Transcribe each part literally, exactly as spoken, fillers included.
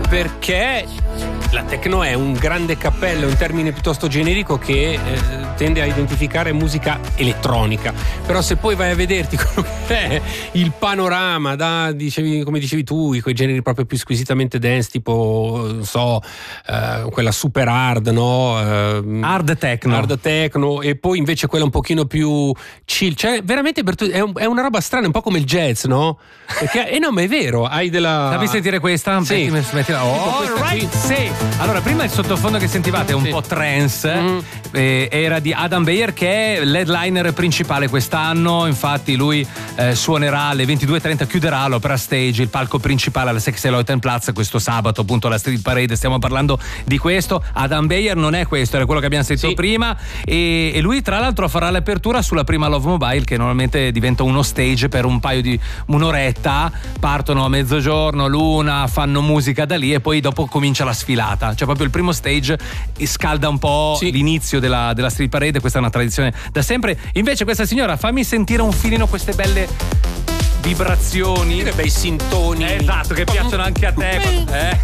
perché la techno è un grande cappello, è un termine piuttosto generico che eh, tende a identificare musica elettronica, però se poi vai a vederti quello che è il panorama da, dicevi, come dicevi tu, quei generi proprio più squisitamente dance, tipo non so, eh, quella super hard, no? Eh, hard techno hard techno, e poi invece quella un pochino più chill, cioè veramente è, un, è una roba strana, un po' come il jazz, no? Perché, eh no, ma è vero, hai della... Fammi sentire questa? Sì. Metti, metti, oh, all right, sì. Allora, prima il sottofondo che sentivate è un sì. po' trance, mm. eh, era di Adam Beyer, che è l'headliner principale quest'anno. Infatti lui eh, suonerà alle ventidue e trenta, chiuderà l'Opera Stage, il palco principale alla Sechs-Leuten-Platz questo sabato, appunto alla Street Parade. Stiamo parlando di questo. Adam Beyer non è questo, era quello che abbiamo sentito sì. prima, e, e lui tra l'altro farà l'apertura sulla prima Love Mobile, che normalmente diventa uno stage per un paio di un'oretta, partono a mezzogiorno, l'una, fanno musica da lì e poi dopo comincia la sfilata, cioè proprio il primo stage scalda un po' sì. l'inizio della, della Street Parade. Questa è una tradizione da sempre. Invece questa signora, fammi sentire un filino queste belle vibrazioni, che bei sintoni, eh, esatto, che piacciono anche a te. eh.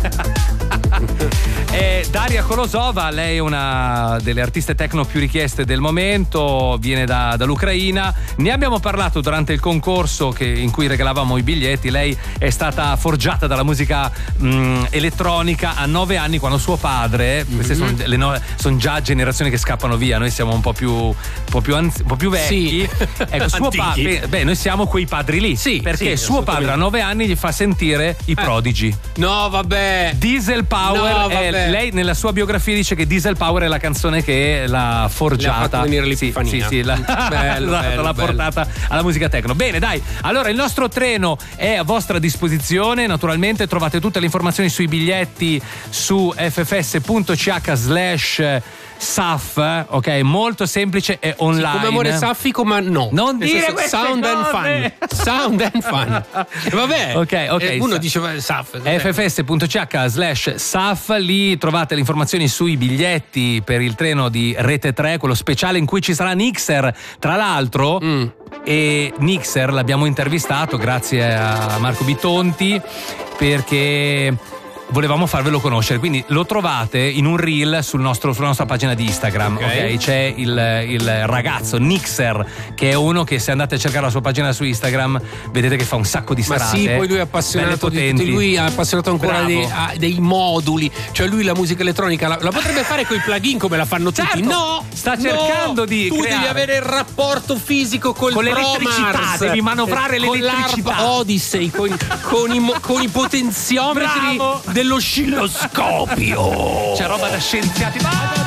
eh, Daria Kolosova, lei è una delle artiste techno più richieste del momento, viene da, dall'Ucraina. Ne abbiamo parlato durante il concorso che, in cui regalavamo i biglietti. Lei è stata forgiata dalla musica mh, elettronica a nove anni, quando suo padre, mm-hmm. queste sono, le no, sono già generazioni che scappano via, noi siamo un po' più, un po' più, anzi, un po' più vecchi. Sì. Ecco, suo padre, beh, noi siamo quei padri lì. Sì, perché sì, suo padre a nove anni gli fa sentire i eh. Prodigy. No, vabbè. Diesel Power. No, è, lei nella sua biografia dice che Diesel Power è la canzone che l'ha forgiata. Le ha fatto venire l'epifania. Sì, sì, sì, la, bello, esatto, bello, l'ha bello. portata alla musica techno. Bene, dai. Allora, il nostro treno è a vostra disposizione. Naturalmente trovate tutte le informazioni sui biglietti su ffs.ch slash Saf, ok, molto semplice e online. Sì, come amore saffico, ma no. Non dire queste sound cose. and fun. Sound and fun. Vabbè. Ok, ok. Eh, uno diceva Saf. ffs.ch slash Saf, lì trovate le informazioni sui biglietti per il treno di Rete tre, quello speciale in cui ci sarà Nixer, tra l'altro. Mm. E Nixer l'abbiamo intervistato grazie a Marco Bitonti, perché volevamo farvelo conoscere, quindi lo trovate in un reel sul nostro, sulla nostra pagina di Instagram. Ok, okay? C'è il, il ragazzo Nixer, che è uno che, se andate a cercare la sua pagina su Instagram, vedete che fa un sacco di serate. Ma sì, poi lui è appassionato di tutti, lui è appassionato ancora dei, ah, dei moduli, cioè lui la musica elettronica la, la potrebbe fare con i plugin come la fanno tutti. Certo, no, sta cercando no, di tu creare. devi avere il rapporto fisico col con Pro l'elettricità, Mars, devi manovrare con l'elettricità, Odyssey, con, con, i, con i potenziometri dello oscilloscopio. C'è roba da scienziati.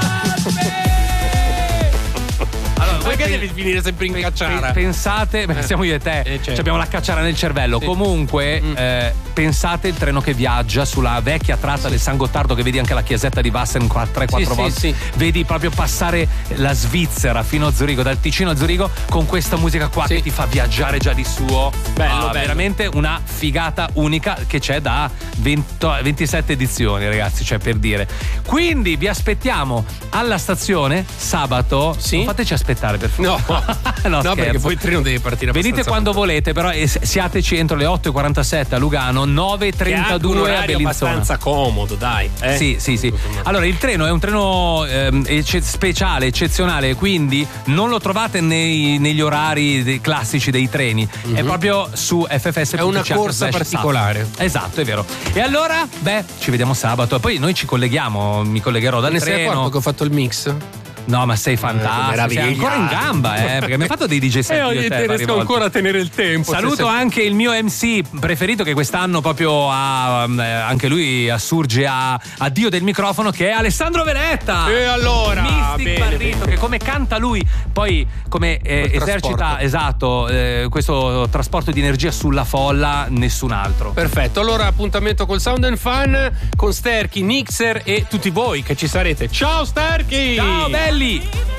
Allora, perché devi finire sempre in cacciara? Pensate, perché siamo io e te, eh, certo. abbiamo la cacciara nel cervello. Sì. Comunque, mm. eh, pensate il treno che viaggia sulla vecchia tratta sì. del San Gottardo, che vedi anche la chiesetta di Wassen tre quattro sì, volte. Sì, sì. Vedi proprio passare la Svizzera fino a Zurigo, dal Ticino a Zurigo, con questa musica qua sì. che ti fa viaggiare già di suo. Bello, ah, bello. Veramente una figata unica che c'è da venti, ventisette edizioni, ragazzi, cioè, per dire. Quindi vi aspettiamo alla stazione sabato. Sì. Non fateci aspettare, per No, no, no, perché poi il treno deve partire. Venite quando volete, però siateci entro le otto e quarantasette a Lugano, nove e trentadue a Bellinzona. Abbastanza comodo, dai. Eh? Sì, sì, sì. Allora, il treno è un treno ehm, ecce- speciale, eccezionale, quindi non lo trovate nei, negli orari dei classici dei treni. Mm-hmm. È proprio su F F S. È una corsa particolare. Esatto, è vero. E allora, beh, ci vediamo sabato. E poi noi ci colleghiamo, mi collegherò dal ne treno. Ne sei accorto che ho fatto il mix? No, ma sei fantastico, sei ancora in gamba, eh, perché mi hai fatto dei D J set. E ogni te riesco ancora a tenere il tempo. Saluto se, se... anche il mio M C preferito, che quest'anno proprio ha, anche lui assurge a, a dio del microfono, che è Alessandro Venetta. E allora Mystic bene, Barrito, bene. che come canta lui, poi come eh, esercita, esatto, eh, questo trasporto di energia sulla folla, nessun altro. Perfetto, allora appuntamento col Sound and Fun con Sterky, Nixer e tutti voi che ci sarete. Ciao Sterky! Ciao belli!